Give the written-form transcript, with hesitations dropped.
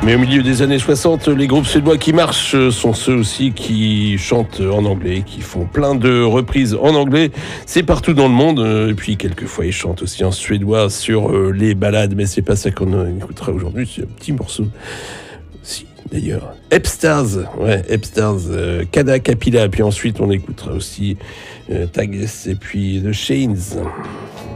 Mais au milieu des années 60, les groupes suédois qui marchent sont ceux aussi qui chantent en anglais, qui font plein de reprises en anglais. C'est partout dans le monde. Et puis quelquefois ils chantent aussi en suédois sur les ballades. Mais c'est pas ça qu'on écoutera aujourd'hui. C'est un petit morceau. Si, d'ailleurs. Hepstars, Kada Kapila. Puis ensuite on écoutera aussi Tages et puis The Chains.